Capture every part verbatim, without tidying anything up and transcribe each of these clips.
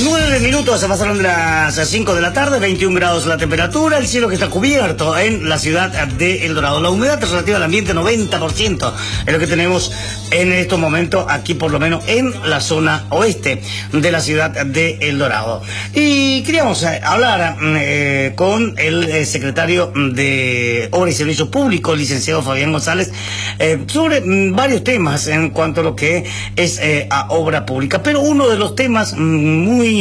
Nueve minutos se pasaron de las cinco de la tarde, veintiún grados la temperatura, el cielo que está cubierto en la ciudad de El Dorado. La humedad relativa al ambiente noventa por ciento es lo que tenemos en estos momentos aquí, por lo menos en la zona oeste de la ciudad de El Dorado. Y queríamos eh, hablar eh, con el eh, secretario de Obras y Servicios Públicos, licenciado Fabián González, eh, sobre mm, varios temas en cuanto a lo que es eh, a obra pública. Pero uno de los temas mm, muy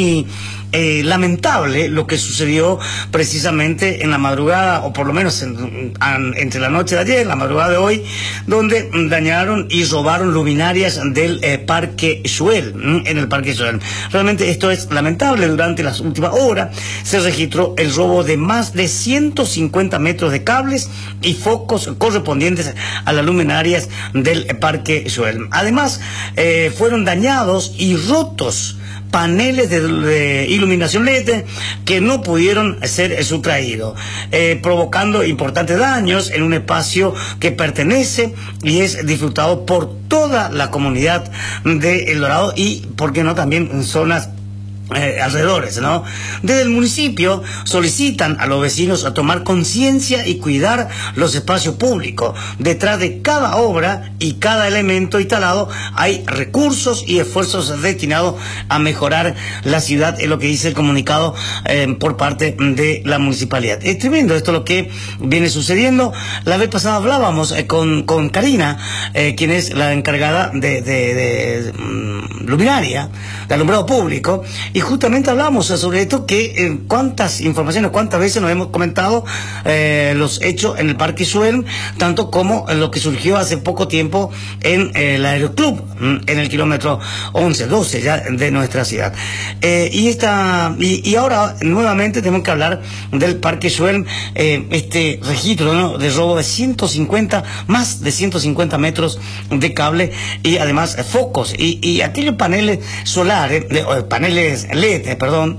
Eh, lamentable lo que sucedió precisamente en la madrugada, o por lo menos en, en, entre la noche de ayer, la madrugada de hoy, donde dañaron y robaron luminarias del eh, Parque Güell, en el Parque Güell. Realmente esto es lamentable. Durante las últimas horas se registró el robo de más de ciento cincuenta metros de cables y focos correspondientes a las luminarias del Parque Güell. Además, eh, fueron dañados y rotos paneles de, de iluminación L E D que no pudieron ser sustraídos, eh, provocando importantes daños en un espacio que pertenece y es disfrutado por toda la comunidad de El Dorado y, por qué no, también en zonas Eh, alrededores, ¿no? Desde el municipio solicitan a los vecinos a tomar conciencia y cuidar los espacios públicos. Detrás de cada obra y cada elemento instalado hay recursos y esfuerzos destinados a mejorar la ciudad, es lo que dice el comunicado eh, por parte de la municipalidad. Es tremendo esto lo que viene sucediendo. La vez pasada hablábamos eh, con, con Karina, eh, quien es la encargada de, de, de, de um, luminaria, de alumbrado público, y Y justamente hablamos sobre esto, que eh, cuántas informaciones, cuántas veces nos hemos comentado eh, los hechos en el Parque Güell, tanto como lo que surgió hace poco tiempo en eh, el Aeroclub, en el kilómetro once, doce ya de nuestra ciudad. Eh, y, esta, y, y ahora nuevamente tenemos que hablar del Parque Güell, eh, este registro, ¿no?, de robo de ciento cincuenta, más de ciento cincuenta metros de cable y además eh, focos y, y aquellos paneles solares, de, eh, paneles L E D, perdón,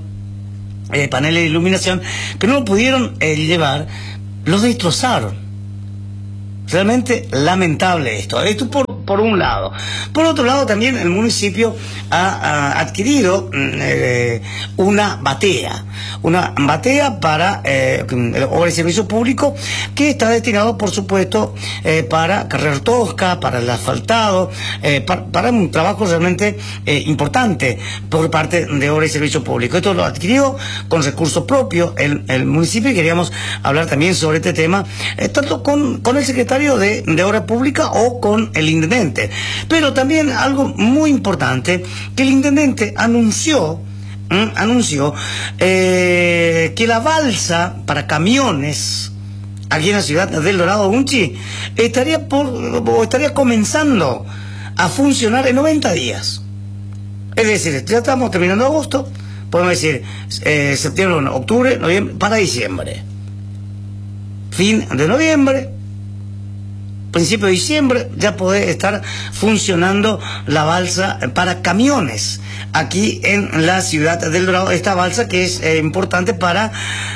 eh, paneles de iluminación, que no lo pudieron eh, llevar, los destrozaron. Realmente lamentable esto. Esto por, por un lado. Por otro lado, también el municipio ha, ha adquirido eh, una batea. Una batea para eh, obra y servicio público, que está destinado, por supuesto, eh, para carrera tosca, para el asfaltado, eh, para, para un trabajo realmente eh, importante por parte de obra y servicio público. Esto lo adquirió con recursos propios el, el municipio, y queríamos hablar también sobre este tema, eh, tanto con, con el secretario De, de Obra Pública o con el intendente. Pero también algo muy importante, que el intendente anunció, ¿eh? anunció eh, que la balsa para camiones aquí en la ciudad del Dorado Unchi estaría, por, o estaría comenzando a funcionar en noventa días. Es decir, ya estamos terminando agosto, podemos decir eh, septiembre, octubre, noviembre, para diciembre. Fin de noviembre, principio de diciembre, ya puede estar funcionando la balsa para camiones aquí en la ciudad del Dorado. Esta balsa que es eh, importante para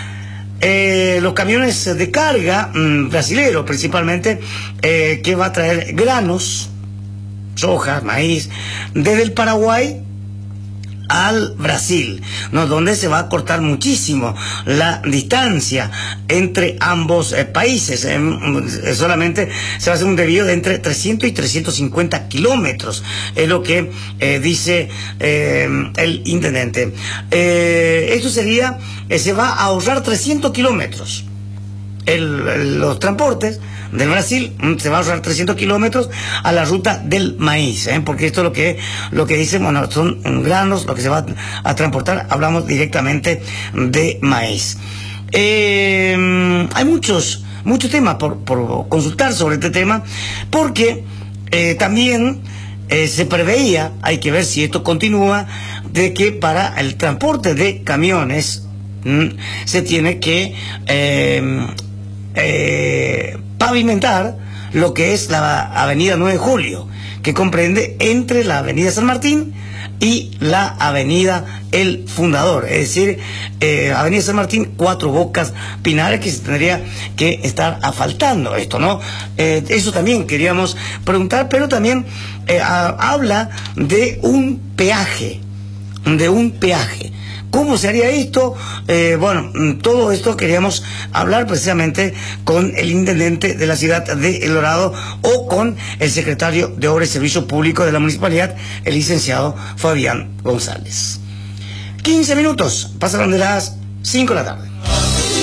eh, los camiones de carga mmm, brasileros, principalmente, eh, que va a traer granos, soja, maíz, desde el Paraguay al Brasil, ¿no?, donde se va a cortar muchísimo la distancia entre ambos eh, países. Eh, solamente se va a hacer un desvío de entre trescientos y trescientos cincuenta kilómetros, es lo que eh, dice eh, el intendente. Eh, esto sería, eh, se va a ahorrar trescientos kilómetros. El, el, los transportes del Brasil se va a ahorrar trescientos kilómetros a la ruta del maíz, ¿eh? Porque esto es lo que, lo que dicen, bueno, son granos, lo que se va a transportar, hablamos directamente de maíz. Eh, hay muchos, muchos temas por, por consultar sobre este tema, porque eh, también eh, se preveía, hay que ver si esto continúa, de que para el transporte de camiones mmm, se tiene que eh, eh, pavimentar lo que es la avenida nueve de julio, que comprende entre la avenida San Martín y la avenida El Fundador, es decir, eh, avenida San Martín, Cuatro Bocas, Pinares, que se tendría que estar asfaltando esto, ¿no? Eh, eso también queríamos preguntar, pero también eh, a, habla de un peaje, de un peaje. ¿Cómo se haría esto? Eh, bueno, todo esto queríamos hablar precisamente con el intendente de la ciudad de El Dorado o con el secretario de Obras y Servicios Públicos de la municipalidad, el licenciado Fabián González. quince minutos, pasaron de las cinco de la tarde.